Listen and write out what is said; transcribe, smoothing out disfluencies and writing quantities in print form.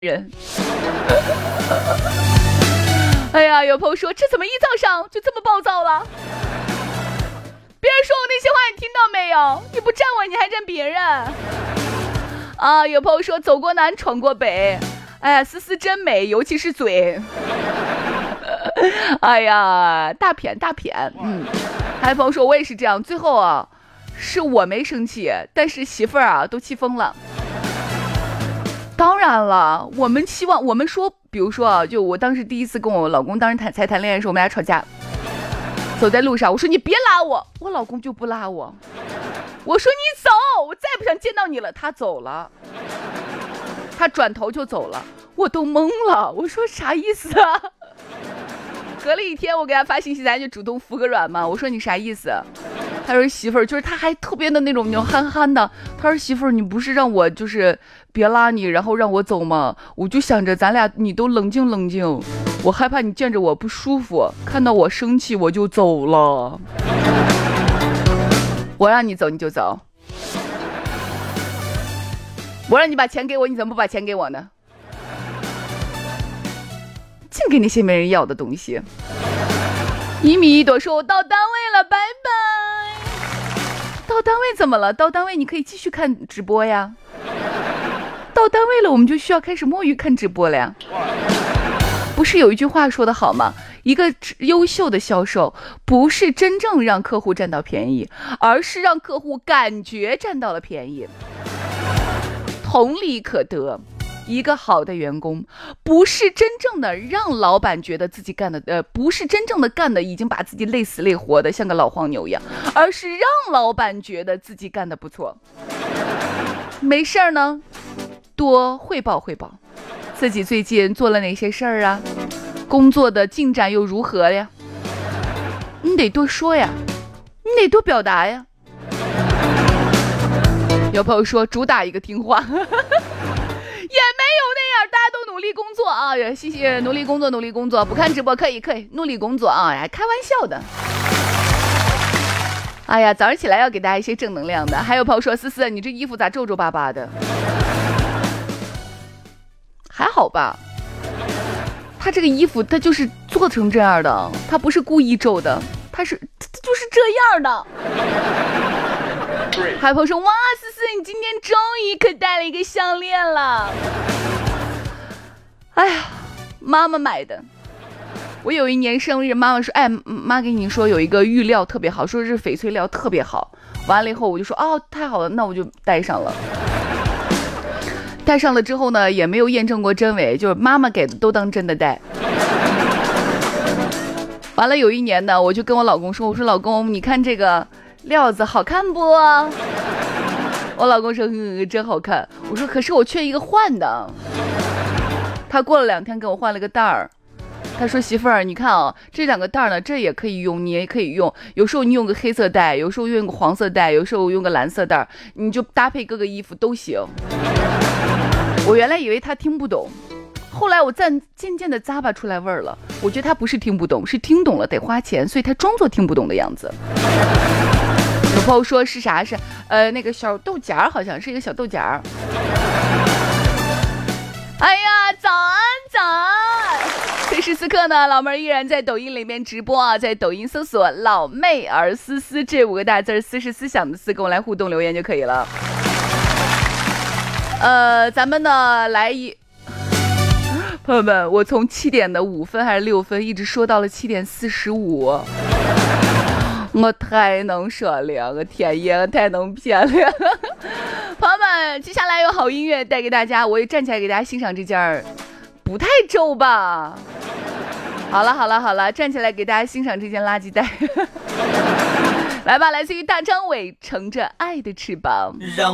人。哎呀，有朋友说这怎么一早上就这么暴躁了？别人说我那些话你听到没有？你不站稳你还站别人啊！有朋友说走过南闯过北，哎呀，思思真美，尤其是嘴。哎呀，大片。还有朋友说我也是这样，最后啊是我没生气，但是媳妇儿啊都气疯了。当然了，我们说，比如说啊，就我当时第一次跟我老公当时才谈恋爱的时候，我们俩吵架，走在路上，我说你别拉我，我老公就不拉我，我说你走，我再不想见到你了，他走了，他转头就走了，我都懵了，我说啥意思啊？隔了一天我给他发信息，咱就主动服个软嘛，我说你啥意思？他说媳妇儿，就是他还特别的那种憨憨的，他说媳妇儿，你不是让我就是别拉你然后让我走吗？我就想着咱俩你都冷静冷静，我害怕你见着我不舒服，看到我生气我就走了。我让你走你就走，我让你把钱给我，你怎么不把钱给我呢？净给那些没人要的东西。一米一朵说我到单位了，拜拜。到单位怎么了？到单位你可以继续看直播呀。到单位了我们就需要开始摸鱼看直播了呀。不是有一句话说得好吗？一个优秀的销售不是真正让客户占到便宜，而是让客户感觉占到了便宜。同理可得，一个好的员工不是真正的让老板觉得自己干的不是真正的干的已经把自己累死累活的像个老黄牛一样，而是让老板觉得自己干的不错。没事儿呢多汇报自己最近做了哪些事儿啊，工作的进展又如何呀，你得多说呀，你得多表达呀。有朋友说主打一个听话也没有那样，大家都努力工作啊！谢谢，努力工作，不看直播可以，努力工作啊！开玩笑的。哎呀，早上起来要给大家一些正能量的。还有朋友说，思思，你这衣服咋皱皱巴巴的？还好吧？他这个衣服，他就是做成这样的，他不是故意皱的，他就是这样的。还有朋友说，哇，思思，你今天终于可戴了一个项链了。哎呀，妈妈买的。我有一年生日，妈妈说，哎，妈给你说有一个玉料特别好，说是翡翠料特别好。完了以后我就说，哦，太好了，那我就戴上了。戴上了之后呢，也没有验证过真伪，就是妈妈给的都当真的戴。完了有一年呢，我就跟我老公说，我说老公，你看这个料子好看不？我老公说真好看。我说可是我缺一个换的。他过了2天给我换了个袋儿。他说媳妇儿，你看啊，这2个袋儿呢，这也可以用，你也可以用。有时候你用个黑色袋，有时候用个黄色袋，有时候用个蓝色袋，你就搭配各个衣服都行。我原来以为他听不懂，后来我渐渐的咂巴出来味儿了。我觉得他不是听不懂，是听懂了得花钱，所以他装作听不懂的样子。有朋友说是啥？是那个小豆荚，好像是一个小豆荚。哎呀，早安！此时此刻呢，老妹儿依然在抖音里面直播啊，在抖音搜索老妹儿思思这5个大字，思是思想的思，跟我来互动留言就可以了。咱们呢朋友们，我从7点的5分还是6分一直说到了7点45，我太能说了，我天爷，太能骗了。朋友们，接下来有好音乐带给大家，我也站起来给大家欣赏这件不太皱吧。好了，站起来给大家欣赏这件垃圾袋。来吧，来自于大张伟，乘着爱的翅膀。